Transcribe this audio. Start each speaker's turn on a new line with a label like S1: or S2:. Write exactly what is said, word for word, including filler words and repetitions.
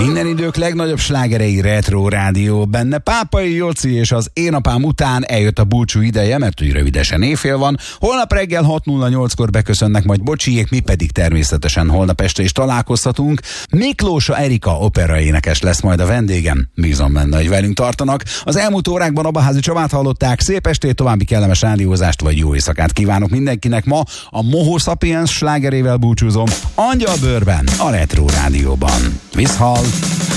S1: Minden idők legnagyobb slágerei Retro Rádió, benne Pápai Jóci, és az Én apám után eljött a búcsú ideje, mert úgy rövidesen éjfél van. Holnap reggel hat nulla nyolckor beköszönnek majd bocsiék, mi pedig természetesen holnap este is találkozhatunk. Miklósa Erika operaénekes lesz majd a vendégem. Bízom benne, hogy velünk tartanak. Az elmúlt órákban Abaházi Csabát hallották. Szép estét, további kellemes rádiózást vagy jó éjszakát kívánok mindenkinek. Ma a Moho Sapiens slágerével búcsúzom. Angyalbőrben, a Retro Rádióban. Viszhal!